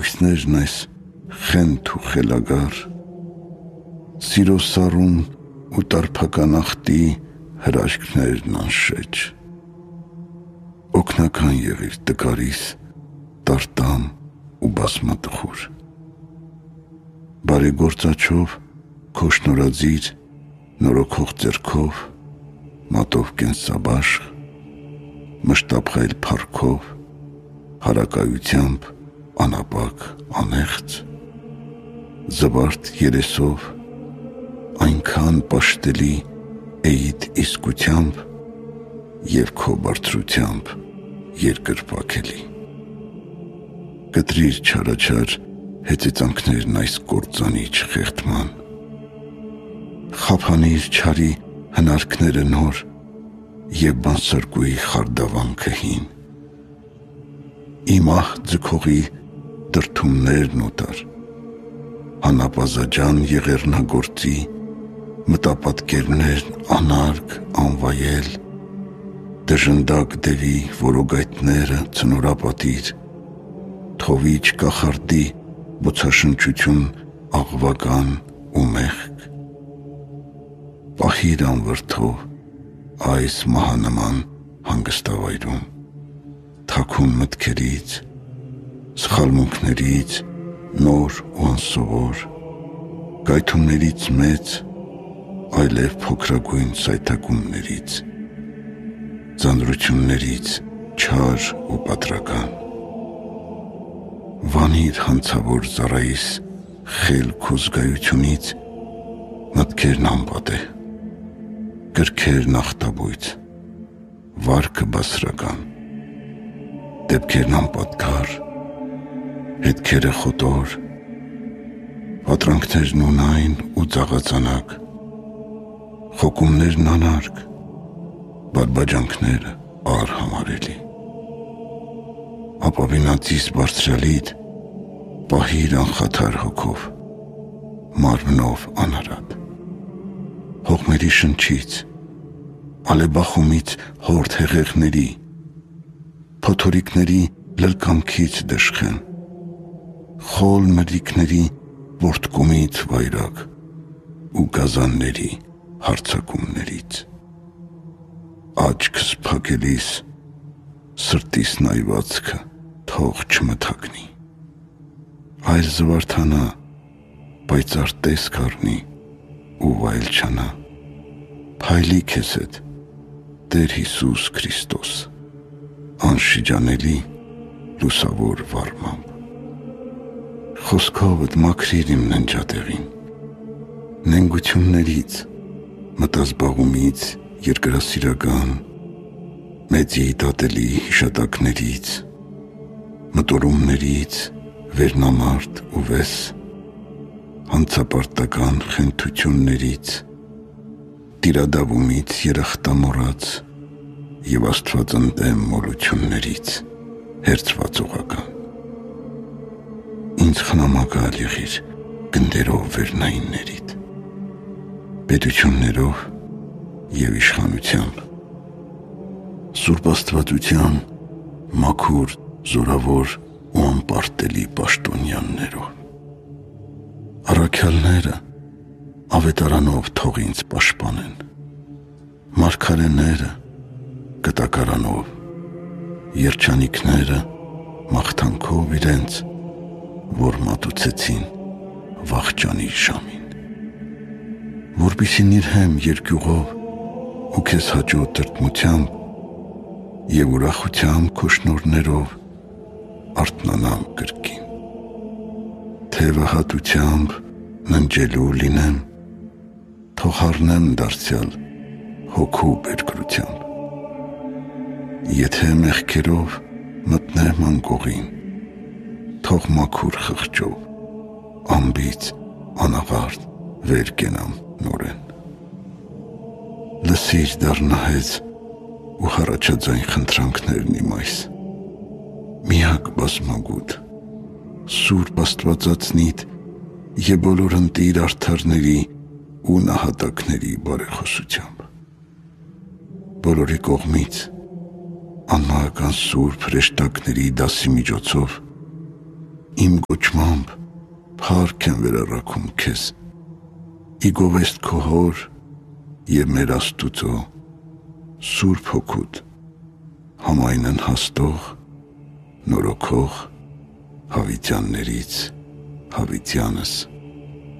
լույսներն այս խենթ ու խելագար, սիրո սառուն ու տարփական ախտի հրաշքներն անշեջ, օգնական եղիր տկարիս, տարտամ ու բազմատխուր, բարեգործաչով, քո շնորհածիր, նորոգող ձեռքով, մատով կենսաբաշխ, մշտապղայլ փառքով, հարակայությամբ, անապակ, անեղծ, զվարթ երեսով, այնքան պաշտելի էիդ իսկությամբ և քո բարձրությամբ երկրպագելի։ Կտրիր չարաչար հեծեծանքներն այս կործանիչ խեղդման, խափանիր չարի հնարքները նոր և բանսարկուի խարդավանքը հին, իմ ահ ձգողի դրդումներն օտար, հանապազաջան եղեռնագործի մտապատկերներն անարգ անվայել, դժնդակ դևի որոգայթները ցնորապատիր, թովիչ կախարդի բոցաշնչություն աղվական ու մեղք, պահիր անվրդով այս մահանման հանգստավայրում, թաքուն մտքերից, սխալմունքներից նոր ու անսովոր, գայթումներից մեծ, այլև փոքրագույն սայթակումներից, ձանձրություններից չար ու պատրական, վանիր հանցավոր ծառայիս խելք ու զգայությունից մտքերն անպատե, կրքերն ախտաբույծ, վարքը բասրական, դեպքերն անպատկար, հետքերը խոտոր, պատրանքներն ունայն ու ծաղածանակ, խոկումներն անարգ, բարբաջանքները արհամարելի, ապավինածիս բարձրալիդ պահիր անխաթար հոգով, մարմնով անարատ, հողմերի շնչից, ալեբախումից հորդ հեղեղների, փոթորիկների լրկանքից դժխեն, խոլ մրրիկների որդկումից վայրակ ու գազանների հարցակումներից, աչքս փակելիս սրտիս նայվածքը թող չմթագնի, այլ զվարթանա, պայծառ տեսք առնի ու վայել չանա, փայլի քեզ հետ Տեր Հիսուս Քրիստոս, անշիջանելի լուսավոր վառմամբ, խոսքովդ մաքրիր իմ ննջատեղին, նենգություններից, մտազբաղումից երկրասիրական, մեծի դատելի հիշատակներից, մտորումներից, վերնամարդ ու վես, հանցապարտական խենթություններից, տիրադավումից երախտամոռաց և աստվածընդեմ մոլություններից հերձվածողական, ինձ խնամակալ եղիր գնդերով վերնայիններիդ, պետություններով և իշխանությամբ, Սուրբ Աստվածության մաքուր, զորավոր ու անպարտելի պաշտոնյաներով, առաքյալները ավետարանով թող ինձ պաշտպանեն, մարգարեները կտակարանով, երջանիկները մաղթանքով իրենց, որ մատուցեցին վախճանի ժամին, որպեսզի նիրհեմ երկյուղով ու քեզ հաճո տրտմությամբ և ուրախությամբ քո շնորհներով արթնանամ կրկին, թևը հատությամբ ննջելու լինեմ, թող հառնեմ դարձյալ հոգու բերկրությամբ, եթե մեղքերով մտնեմ անկողին, թող մաքուր խղճով, անբիծ, անաղարտ վեր կենամ նորեն, լսիր դառնահեծ ու հառաջաձայն խնդրանքներն իմ այս, միակ բազմագութ, Սուրբ Աստվածածնիդ և բոլոր ընտիր արդարների ու նահատակների բարեխոսությամբ, բոլորի կողմից անմահական սուրբ հրեշտակների դասի միջոցով իմ գոչմամբ փառք եմ վերառաքում քեզ, ի գովեստ քո հոր և մեր Աստուծո Սուրբ Հոգուդ, համայնն հաստող, նորոգող հավիտյաններից հավիտյանս։